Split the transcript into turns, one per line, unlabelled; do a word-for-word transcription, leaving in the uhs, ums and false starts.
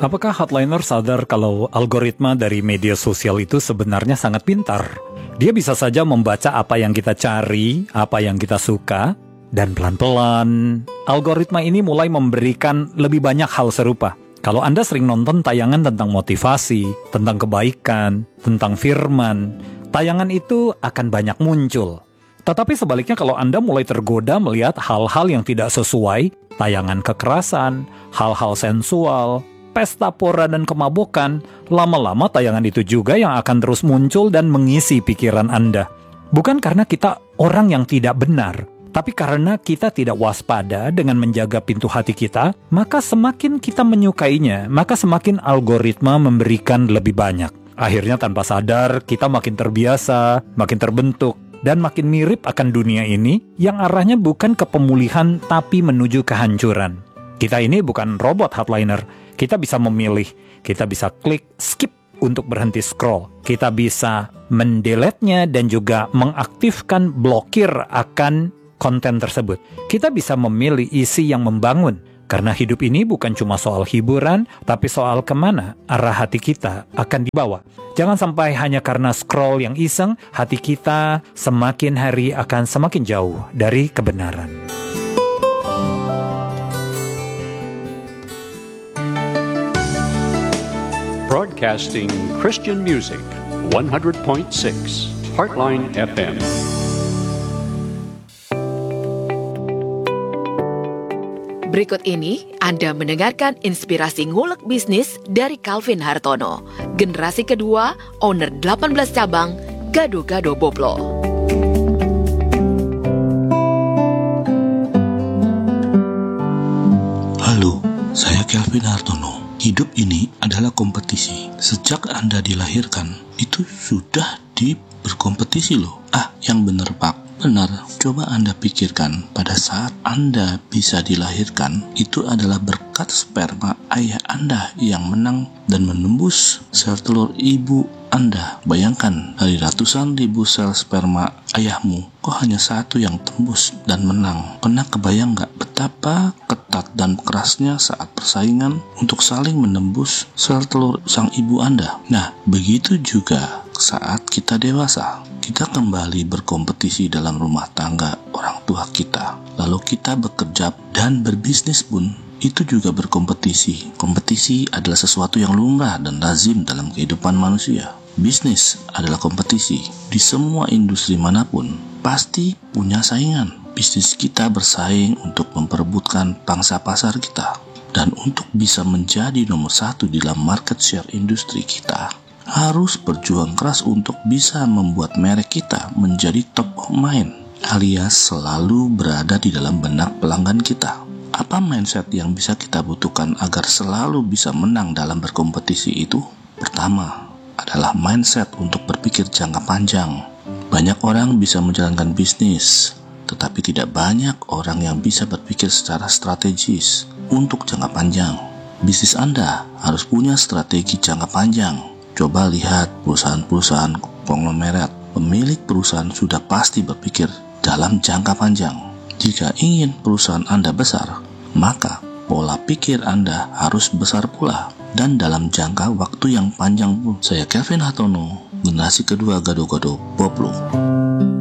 Apakah Hardliner sadar kalau algoritma dari media sosial itu sebenarnya sangat pintar? Dia bisa saja membaca apa yang kita cari, apa yang kita suka, dan pelan-pelan algoritma ini mulai memberikan lebih banyak hal serupa. Kalau Anda sering nonton tayangan tentang motivasi, tentang kebaikan, tentang firman, tayangan itu akan banyak muncul. Tetapi sebaliknya kalau Anda mulai tergoda melihat hal-hal yang tidak sesuai, tayangan kekerasan, hal-hal sensual, pesta pora dan kemabukan, lama-lama tayangan itu juga yang akan terus muncul dan mengisi pikiran Anda. Bukan karena kita orang yang tidak benar, tapi karena kita tidak waspada dengan menjaga pintu hati kita, maka semakin kita menyukainya, maka semakin algoritma memberikan lebih banyak. Akhirnya tanpa sadar, kita makin terbiasa, makin terbentuk, dan makin mirip akan dunia ini yang arahnya bukan ke pemulihan tapi menuju kehancuran. Kita ini bukan robot Hardliner. Kita bisa memilih, kita bisa klik skip untuk berhenti scroll. Kita bisa mendelete-nya dan juga mengaktifkan blokir akan konten tersebut. Kita bisa memilih isi yang membangun, karena hidup ini bukan cuma soal hiburan, tapi soal kemana arah hati kita akan dibawa. Jangan sampai hanya karena scroll yang iseng, hati kita semakin hari akan semakin jauh dari kebenaran.
Broadcasting Christian music, one hundred point six, Heartline F M.
Berikut ini Anda mendengarkan inspirasi ngulek bisnis dari Calvin Hartono, generasi kedua, owner delapan belas cabang, Gado-Gado Boplo.
Halo, saya Calvin Hartono. Hidup ini adalah kompetisi. Sejak Anda dilahirkan, itu sudah di berkompetisi loh. Ah, yang benar Pak. Benar, coba Anda pikirkan pada saat Anda bisa dilahirkan, itu adalah berkat sperma ayah Anda yang menang dan menembus sel telur ibu Anda. Bayangkan, dari ratusan ribu sel sperma ayahmu, kok hanya satu yang tembus dan menang. Pernah kebayang gak betapa ketat dan kerasnya saat persaingan untuk saling menembus sel telur sang ibu Anda? Nah, begitu juga saat kita dewasa. Kita kembali berkompetisi dalam rumah tangga orang tua kita. Lalu kita bekerja dan berbisnis pun itu juga berkompetisi. Kompetisi adalah sesuatu yang lumrah dan lazim dalam kehidupan manusia. Bisnis adalah kompetisi. Di semua industri manapun pasti punya saingan. Bisnis kita bersaing untuk memperebutkan pangsa pasar kita. Dan untuk bisa menjadi nomor satu di dalam market share industri kita, harus berjuang keras untuk bisa membuat merek kita menjadi top of mind, alias selalu berada di dalam benak pelanggan kita. Apa mindset yang bisa kita butuhkan agar selalu bisa menang dalam berkompetisi itu? Pertama, adalah mindset untuk berpikir jangka panjang. Banyak orang bisa menjalankan bisnis, tetapi tidak banyak orang yang bisa berpikir secara strategis untuk jangka panjang. Bisnis Anda harus punya strategi jangka panjang. Coba lihat perusahaan-perusahaan konglomerat. Pemilik perusahaan sudah pasti berpikir dalam jangka panjang. Jika ingin perusahaan Anda besar, maka pola pikir Anda harus besar pula dan dalam jangka waktu yang panjang pun. Saya Calvin Hartono, generasi kedua Gado-Gado Boplo.